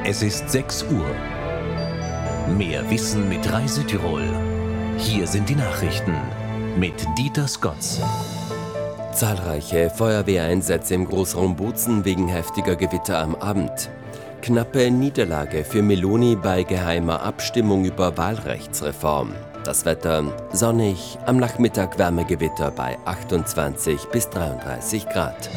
Es ist 6 Uhr. Mehr Wissen mit Reisütirol. Hier sind die Nachrichten mit Dieter Skotz. Zahlreiche Feuerwehreinsätze im Großraum Bozen wegen heftiger Gewitter am Abend. Knappe Niederlage für Meloni bei geheimer Abstimmung über Wahlrechtsreform. Das Wetter sonnig, am Nachmittag Wärmegewitter bei 28 bis 33 Grad.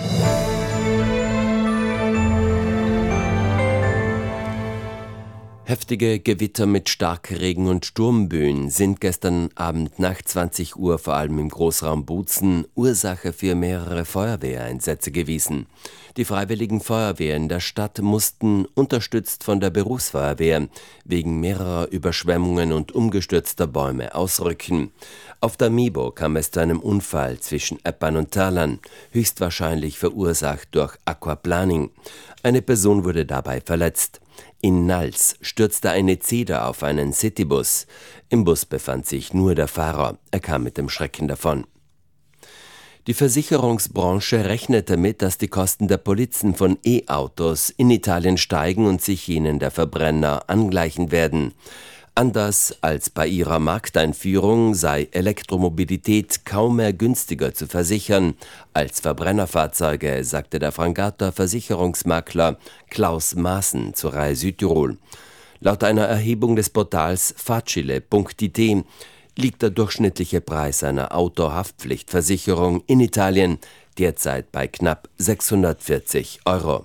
Heftige Gewitter mit Starkregen und Sturmböen sind gestern Abend nach 20 Uhr vor allem im Großraum Bozen Ursache für mehrere Feuerwehreinsätze gewesen. Die freiwilligen Feuerwehren der Stadt mussten, unterstützt von der Berufsfeuerwehr, wegen mehrerer Überschwemmungen und umgestürzter Bäume ausrücken. Auf der Mibo kam es zu einem Unfall zwischen Eppern und Thalern, höchstwahrscheinlich verursacht durch Aquaplaning. Eine Person wurde dabei verletzt. In Nals stürzte eine Zeder auf einen Citybus. Im Bus befand sich nur der Fahrer. Er kam mit dem Schrecken davon. Die Versicherungsbranche rechnet damit, dass die Kosten der Polizen von E-Autos in Italien steigen und sich jenen der Verbrenner angleichen werden. Anders als bei ihrer Markteinführung sei Elektromobilität kaum mehr günstiger zu versichern als Verbrennerfahrzeuge, sagte der Frangater Versicherungsmakler Klaus Maaßen zu Rai Südtirol. Laut einer Erhebung des Portals facile.it liegt der durchschnittliche Preis einer Autohaftpflichtversicherung in Italien derzeit bei knapp 640 €.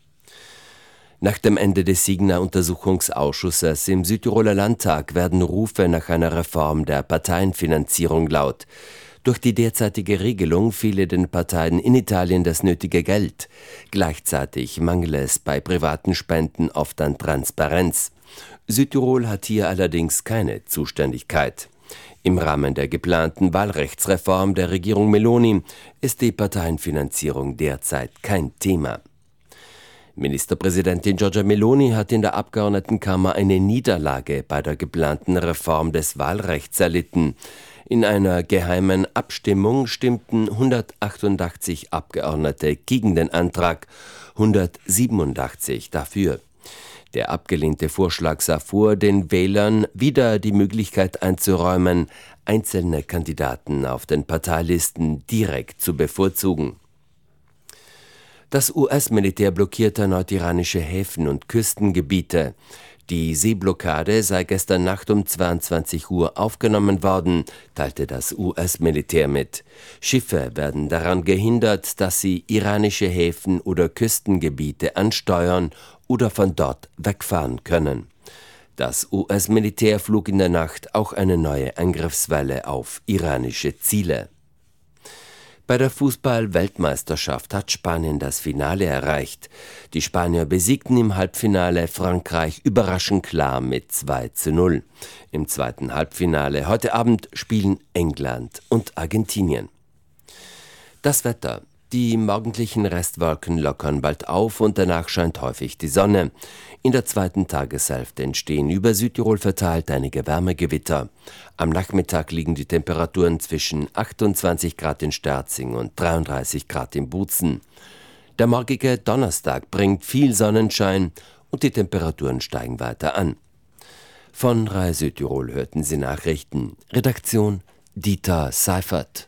Nach dem Ende des Signa-Untersuchungsausschusses im Südtiroler Landtag werden Rufe nach einer Reform der Parteienfinanzierung laut. Durch die derzeitige Regelung fehle den Parteien in Italien das nötige Geld. Gleichzeitig mangele es bei privaten Spenden oft an Transparenz. Südtirol hat hier allerdings keine Zuständigkeit. Im Rahmen der geplanten Wahlrechtsreform der Regierung Meloni ist die Parteienfinanzierung derzeit kein Thema. Ministerpräsidentin Giorgia Meloni hat in der Abgeordnetenkammer eine Niederlage bei der geplanten Reform des Wahlrechts erlitten. In einer geheimen Abstimmung stimmten 188 Abgeordnete gegen den Antrag, 187 dafür. Der abgelehnte Vorschlag sah vor, den Wählern wieder die Möglichkeit einzuräumen, einzelne Kandidaten auf den Parteilisten direkt zu bevorzugen. Das US-Militär blockiert erneut iranische Häfen und Küstengebiete. Die Seeblockade sei gestern Nacht um 22 Uhr aufgenommen worden, teilte das US-Militär mit. Schiffe werden daran gehindert, dass sie iranische Häfen oder Küstengebiete ansteuern oder von dort wegfahren können. Das US-Militär flog in der Nacht auch eine neue Angriffswelle auf iranische Ziele. Bei der Fußball-Weltmeisterschaft hat Spanien das Finale erreicht. Die Spanier besiegten im Halbfinale Frankreich überraschend klar mit 2:0. Im zweiten Halbfinale heute Abend spielen England und Argentinien. Das Wetter. Die morgendlichen Restwolken lockern bald auf und danach scheint häufig die Sonne. In der zweiten Tageshälfte entstehen über Südtirol verteilt einige Wärmegewitter. Am Nachmittag liegen die Temperaturen zwischen 28 Grad in Sterzing und 33 Grad in Bozen. Der morgige Donnerstag bringt viel Sonnenschein und die Temperaturen steigen weiter an. Von Rai Südtirol hörten Sie Nachrichten. Redaktion Dieter Seifert.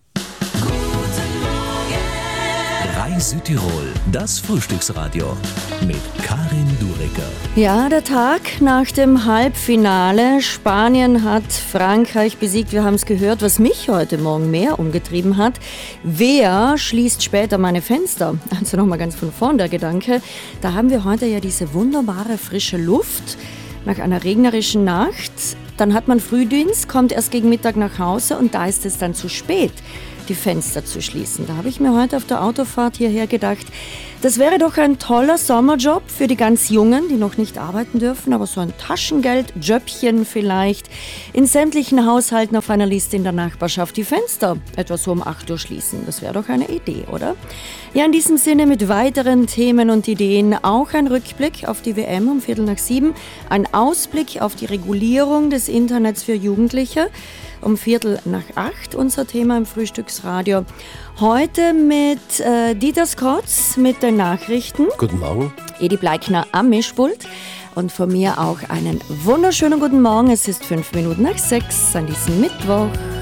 Rai Südtirol, das Frühstücksradio mit Karin Durecker. Ja, der Tag nach dem Halbfinale. Spanien hat Frankreich besiegt. Wir haben es gehört, was mich heute Morgen mehr umgetrieben hat. Wer schließt später meine Fenster? Also nochmal ganz von vorn der Gedanke. Da haben wir heute ja diese wunderbare frische Luft nach einer regnerischen Nacht. Dann hat man Frühdienst, kommt erst gegen Mittag nach Hause und da ist es dann zu spät, die Fenster zu schließen. Da habe ich mir heute auf der Autofahrt hierher gedacht, das wäre doch ein toller Sommerjob für die ganz Jungen, die noch nicht arbeiten dürfen, aber so ein Taschengeld-Jobchen vielleicht. In sämtlichen Haushalten auf einer Liste in der Nachbarschaft die Fenster etwa so um 8 Uhr schließen. Das wäre doch eine Idee, oder? Ja, in diesem Sinne mit weiteren Themen und Ideen auch ein Rückblick auf die WM um 7:15, ein Ausblick auf die Regulierung des Internets für Jugendliche. Um 7:45 unser Thema im Frühstücksradio. Heute mit Dieter Skotz mit den Nachrichten. Guten Morgen. Edi Bleikner am Mischpult. Und von mir auch einen wunderschönen guten Morgen. Es ist 5 Minuten nach 6 an diesem Mittwoch.